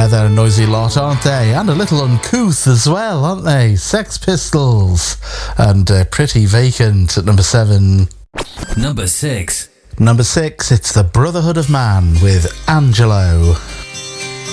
they're a noisy lot, aren't they? And a little uncouth as well, aren't they? Sex Pistols and Pretty Vacant at number 7. Number 6. Number 6, it's the Brotherhood of Man with Angelo.